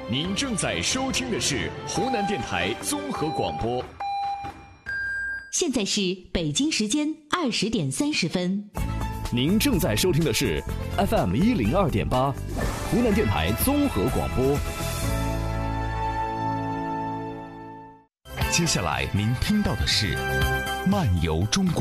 您正在收听的是湖南电台综合广播。 现在是北京时间20点30分。 您正在收听的是 FM 102.8，湖南电台综合广播。接下来您听到的是《漫游中国》。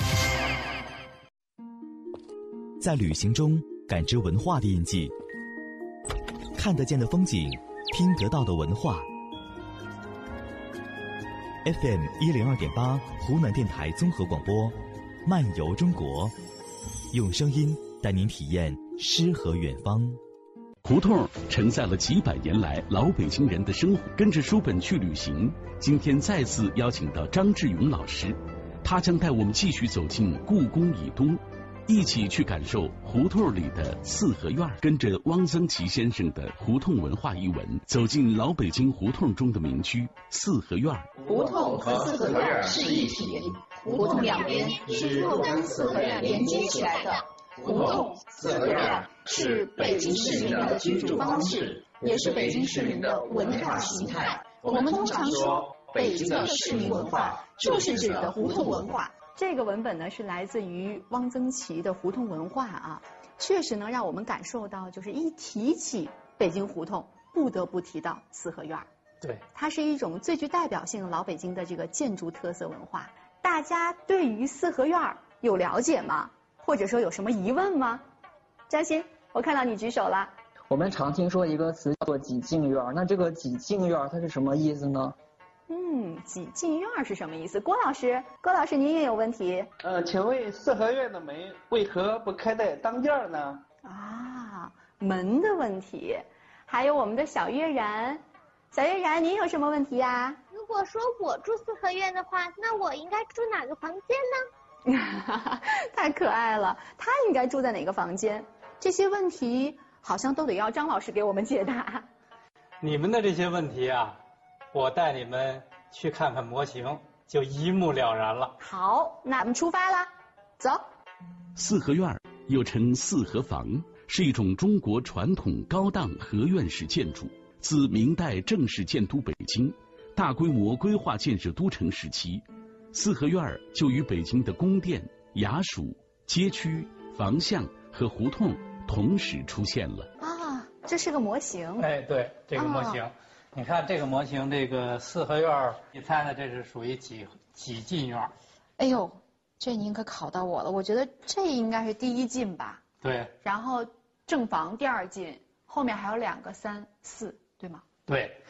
在旅行中感知文化的印记，看得见的风景，听得到的文化。FM 102.8，湖南电台综合广播，《漫游中国》，用声音带您体验诗和远方。 胡同承载了几百年来老北京人的生活。跟着书本去旅行，今天再次邀请到张志勇老师，他将带我们继续走进故宫以东，一起去感受胡同里的四合院。跟着汪曾祺先生的《胡同文化》一文，走进老北京胡同中的民居四合院。 胡同和四合院是一体，胡同两边是若干四合院连接起来的。胡同、四合院是北京市民的居住方式，也是北京市民的文化形态。我们通常说，北京的市民文化就是指的胡同文化。 这个文本呢是来自于汪曾祺的《胡同文化》啊，确实能让我们感受到，就是一提起北京胡同，不得不提到四合院。 对， 它是一种最具代表性的老北京的这个建筑特色文化。大家对于四合院有了解吗？或者说有什么疑问吗？张鑫，我看到你举手了。 我们常听说一个词叫做几进院，那这个几进院它是什么意思呢？ 几进院是什么意思？郭老师，您也有问题。 请问四合院的门为何不开在当间呢？ 啊，门的问题。还有我们的小月然，您有什么问题呀？ 如果说我住四合院的话，那我应该住哪个房间呢？ 太可爱了，他应该住在哪个房间？这些问题好像都得要张老师给我们解答。 你们的这些问题啊，我带你们去看看模型，就一目了然了。 好，那我们出发了，走。 四合院又称四合房，是一种中国传统高档合院式建筑，自明代正式建都北京，大规模规划建设都城时期，四合院就与北京的宫殿、衙署、街区、房巷和胡同同时出现了。 啊，这是个模型。 哎，对，这个模型。你看这个模型，这个四合院，你猜呢？这是属于几进院？ 哎呦，这您可考到我了。我觉得这应该是第一进吧。 对。 然后正房第二进，后面还有2个3、4，对吗？ 对，